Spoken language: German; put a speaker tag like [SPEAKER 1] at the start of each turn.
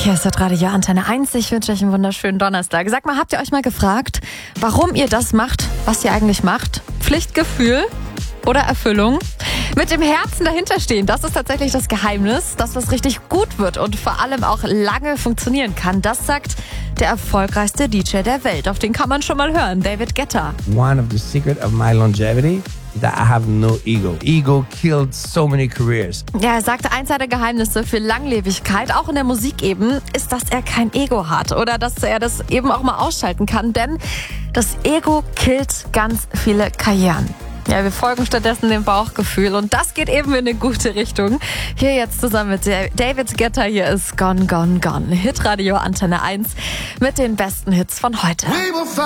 [SPEAKER 1] Hier ist das Radio Antenne 1. Ich wünsche euch einen wunderschönen Donnerstag. Sag mal, habt ihr euch mal gefragt, warum ihr das macht, was ihr eigentlich macht? Pflichtgefühl oder Erfüllung? Mit dem Herzen dahinter stehen, das ist tatsächlich das Geheimnis, dass was richtig gut wird und vor allem auch lange funktionieren kann. Das sagt der erfolgreichste DJ der Welt. Auf den kann man schon mal hören, David Guetta.
[SPEAKER 2] One of the secret of my longevity is that I have no ego. Ego killed so many careers.
[SPEAKER 1] Ja, er sagte, eins seiner Geheimnisse für Langlebigkeit, auch in der Musik eben, ist, dass er kein Ego hat oder dass er das eben auch mal ausschalten kann, denn das Ego killt ganz viele Karrieren. Ja, wir folgen stattdessen dem Bauchgefühl und das geht eben in eine gute Richtung. Hier jetzt zusammen mit David Guetta, hier ist Gone, Gone, Gone. Hitradio Antenne 1 mit den besten Hits von heute.